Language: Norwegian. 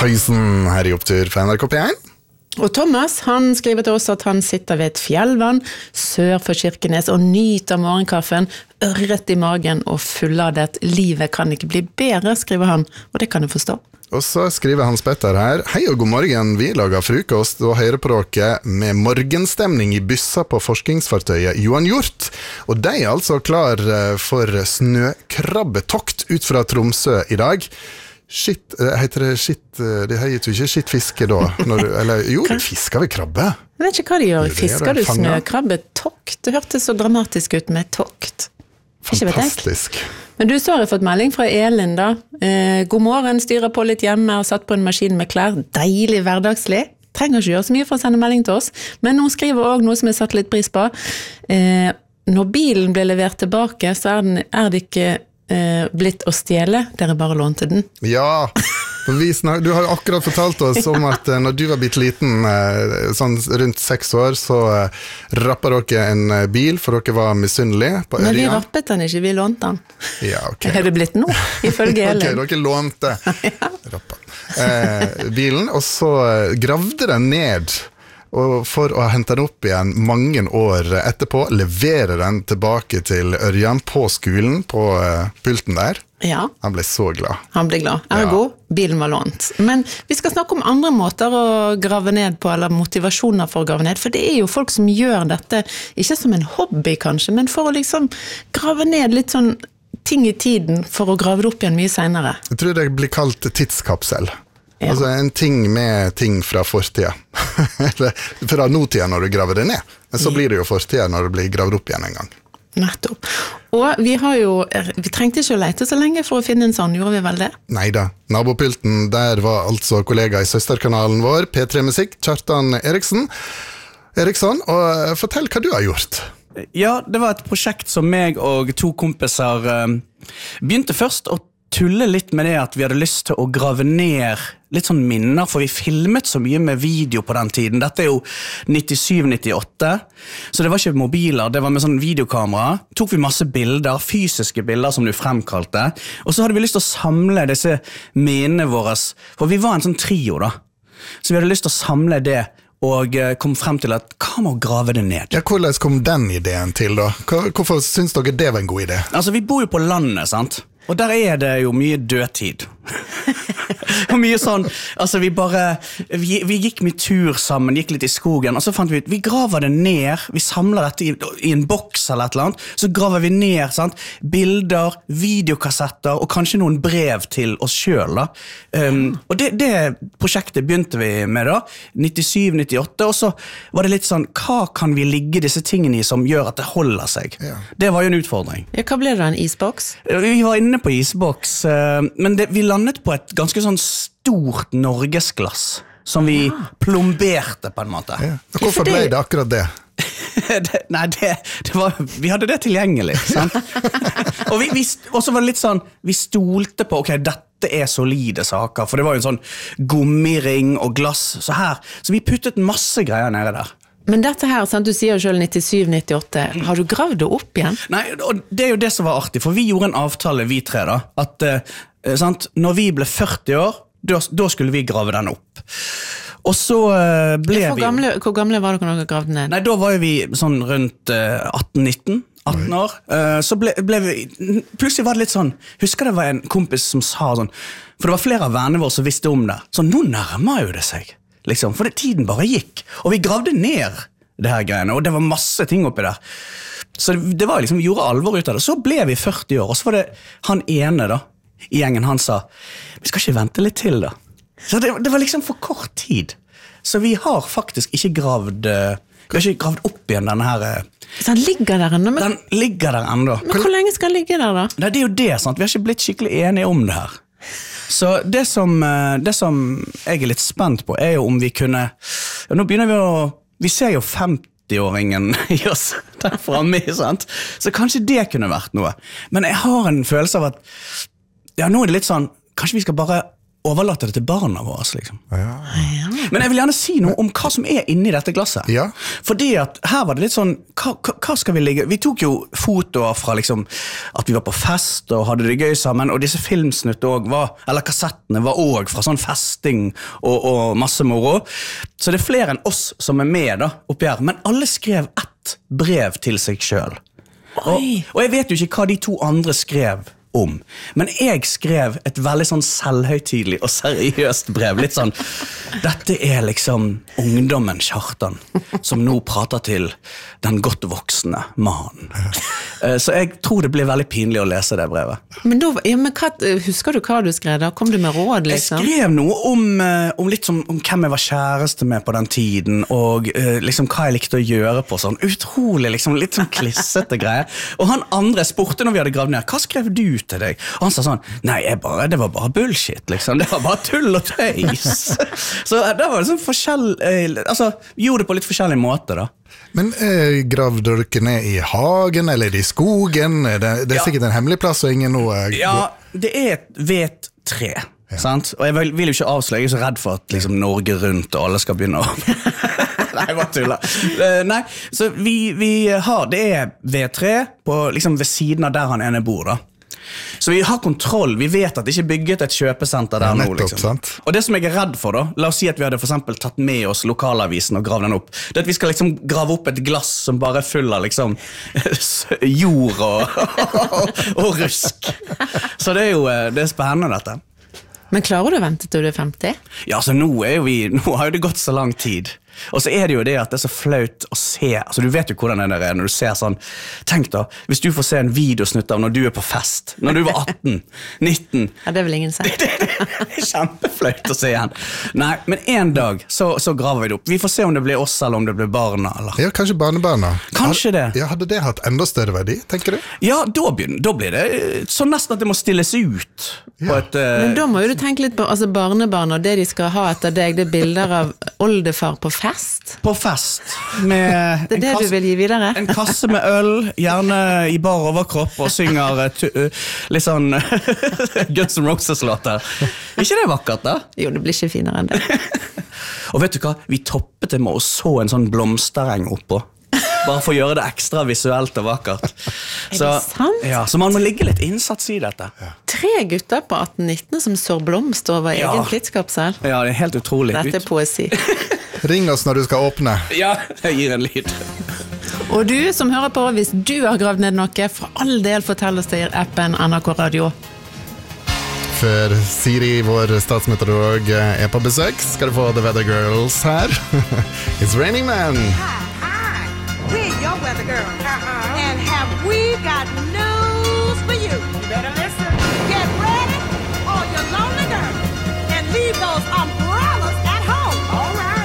Tyson her I Opptur på NRK P1. Og Thomas, han skriver til oss at han sitter ved et fjellvann sør for Kirkenes og nyter morgenkaffen, ørret I magen og fulladet. Livet kan ikke bli bedre, skriver han, og det kan du forstå. Og så skriver Hans Petter her: Hei og god morgen, vi lager frukost og hører på dere med morgenstemning I byssa på forskningsfartøyet Johan Hjort. Og de altså klar for snøkrabbetokt ut fra Tromsø I dag. Shit, heter det shit, det heter jo ikke skittfiske da, eller jo, fisker vi krabbe. Jeg vet ikke hva de gjør, fisker du snøkrabbetokt? Det hørtes så dramatisk ut med tokt. Fantastisk. Men du så har jeg fått melding fra Elin da. God morgen, styrer på litt hjemme og satt på en maskin med klær. Deilig hverdagslig. Trenger ikke gjøre så mye for å sende melding til oss. Men hun skriver også noe som jeg satt litt pris på. Når bilen ble levert tilbake, så er det ikke blitt å stjele, dere bare lånte den. Ja, du har akkurat fortalt oss om at når du var bitt liten, sånn rundt 6 år, så rappet dere en bil, for dere var misunnelige på Ørjan. Men vi rappet den ikke, vi lånte den. Ja, ok. Er det blitt nå, ifølge Elin? Ok, dere lånte bilen, og så gravde den ned, og for å hente den opp igjen mange år etterpå, levere den tilbake til Ørjan på skolen, på pulten der. Ja. Han ble så glad. Han ble glad. Ergo, bilen var lånt. Men vi skal snakke om andre måter å grave ned på, eller motivasjoner for å grave ned, for det jo folk som gjør dette, ikke som en hobby kanskje, men for å liksom grave ned litt sånn ting I tiden, for å grave det opp igjen mye senere. Jeg tror det blir kalt tidskapsel. Ja. Altså en ting med ting fra fortida. Eller fra nåtida når du graver det ned. Men så blir det jo fortida når det blir gravet opp igjen en gang. Nettopp. Og vi trengte ikke å lete så lenge for å finne en sånn, gjorde vi vel det? Neida. Nabopulten, der var altså kollega I søsterkanalen vår, P3 Musikk, Kjartan Eriksson, og fortell hva du har gjort. Ja, det var et prosjekt som meg og 2 kompiser begynte først å tulle litt med det at vi hadde lyst til å grave ned litt sånn minner, for vi filmet så mye med video på den tiden. Dette jo 97-98, så det var ikke mobiler, det var med sånn videokamera. Tok vi masse bilder, fysiske bilder som du fremkalte, og så hadde vi lyst til å samle disse minnene våre, for vi var en sånn trio da, så vi hadde lyst til å samle det, og kom frem til at hva må grave det ned? Ja, hvordan kom den ideen til da? Hvorfor synes dere det var en god idé? Altså, vi bor jo på landet, sant? Og der det jo mye dødtid. Og mye sånn, altså vi gikk mye tur sammen, gikk litt I skogen, og så fant vi ut, vi graver det ned, vi samler dette I en boks eller et eller annet, så graver vi ned, sant? Bilder, videokassetter, og kanskje noen brev til oss selv da. Og det prosjektet begynte vi med da, 97-98, og så var det litt sånn, hva kan vi ligge disse tingene I som gjør at det holder seg? Ja. Det var jo en utfordring. Ja, hva ble det en isboks? Vi var inne på isboks, men vi landet på et ganske sånn stort norgesglass som vi plomberte på en måte. Ja. Hvorfor ble det akkurat det? det var, vi hadde det tilgjengelig, sant? Og så var det litt sånn, vi stolte på, ok, dette solide saker, for det var jo en sånn gummiring og glass, så vi puttet masse greier nede der. Men dette her, sant, du sier jo selv 97-98, har du gravd det opp igjen? Nei, og det jo det som var artig, for vi gjorde en avtale, vi 3 da, at sant, når vi ble 40 år, da skulle vi grave den opp. Og så ble Hvor gamle var dere når dere gravde ned? Nei, da var vi sånn rundt 18 år. Så ble vi, plutselig var det litt sånn, husker det var en kompis som sa sånn, for det var flere av vennene våre som visste om det, så nå nærmer jo det seg. Liksom, for tiden bare gikk, og vi gravde ned det her greiene, og det var masse ting oppi der. Så det var liksom, vi gjorde alvor ut av det. Så ble vi 40 år, og så var det han ene da, I gjengen, han sa, vi skal ikke vente litt til da. Så det var liksom for kort tid. Så vi har faktisk ikke gravd opp igjen denne her. Så den ligger der enda? Den ligger der enda. Men hvor lenge skal den ligge der da? Nei, det jo det, sant? Vi har ikke blitt skikkelig enige om det her. Så det som jeg litt spent på jo om vi kunne, nå begynner vi ser jo 50-åringen I oss der fremme, sant? Så kanskje det kunne vært noe. Men jeg har en følelse av at, ja, nå det litt sånn, kanskje vi skal bare overlate det til barna våre, liksom. Ja. Men jeg vil gjerne si noe om hva som inni dette glasset. Ja. Fordi at her var det litt sånn, hva skal vi ligge? Vi tok jo fotoer fra liksom, at vi var på fest og hadde det gøy sammen, og disse filmsnutt også var, eller kassettene var også fra sånn festing og masse moro. Så det flere enn oss som med da, oppi her, men alle skrev ett brev til seg selv. Og jeg vet jo ikke hva de to andre skrev om, men jeg skrev et veldig sånn selvhøytidelig og seriøst brev, litt sånn, dette liksom ungdommen Kjartan, som nå prater til den godt voksne mannen. Så jeg tror det blir veldig pinlig å lese det brevet. Men husker du hva du skrev da? Kom du med råd, liksom? Jeg skrev noe om litt om hvem jeg var kjæreste med på den tiden, og liksom hva jeg likte å gjøre på sånn utrolig, liksom litt sånn klissete greier. Og han andre spurte når vi hadde gravd ned, hva skrev du til deg? Og han sa sånn, nei, det var bare bullshit, liksom. Det var bare tull og tøys. Så det var liksom altså, gjorde det på litt forskjellig måte da. Men gravde dere ned i hagen, eller i skogen? Det sikkert en hemmelig plass, og ingen noe... Ja, det et vedtre, sant? Og jeg vil jo ikke avsløre, jeg så redd for at liksom, Norge rundt og alle skal begynne å... Nei, bare tuller. Nei, så vi har, det vedtre på, liksom, ved siden av der han ene bor da. Så vi har kontroll, vi vet at det ikke er bygget et kjøpesenter der nå liksom. Og det som jeg er redd for da, la oss si at vi hadde for eksempel tatt med oss lokalavisen og gravd den opp, det at vi skal liksom grave opp et glass som bare er full av liksom jord og rusk. Så det er jo det er spennende dette. Men klarer du å vente til du er 50? Ja, så nå har jo det gått så lang tid. Og så er det jo det at det er så flaut å se, altså du vet jo hvordan det er når du ser sånn, tenk da, hvis du får se en videosnutt av når du er på fest, når du var 18, 19. Ja, det vil ingen si. Det er kjempeflaut å se igjen. Nei, men en dag så graver vi det opp. Vi får se om det blir oss eller om det blir barna. Eller. Ja, kanskje barnebarna. Kanskje det. Ja, hadde det hatt enda større verdi, tenker du? Ja, da blir det så nesten at det må stilles ut. Ja. Men da må jo du tenke litt på, altså barnebarna, det de skal ha etter deg, det er bilder av oldefar på fest. På fest. Med det er det du vil gi videre? En kasse med øl, gjerne i bar overkropp, og synger litt sånn Guns N' Roses-låter. Ikke det vakkert da? Jo, det blir ikke finere enn det. Og vet du hva? Vi toppet det med å så en sånn blomstereng oppå. Bare for å gjøre det ekstra visuelt og vakkert. Er det sant? Ja, så man må ligge litt innsats i dette. 3 gutter på 18-19 som sår blomst over egen flyttskapsel. Ja, det er helt utrolig. Dette er poesi. Ring oss når du skal åpne. Ja, jeg gir en lyd. Og du som hører på, hvis du har gravd ned noe, for all del fortell oss til appen NRK Radio. Før Siri, vår statsmeteorolog, er på besøk, skal du få The Weather Girls her. It's Raining Man. We're your weather girl. And have we got news for you? You better listen. Get ready, all your lonely girls, and leave those umbrellas